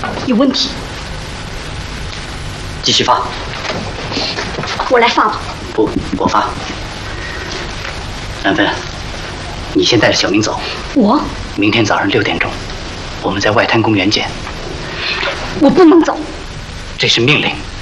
有问题。 继续发。 我来发吧。 不，我发。兰芬，你先带着小明走。 我？ 明天早上6点钟，我们在外滩公园见。 我不能走。 这是命令。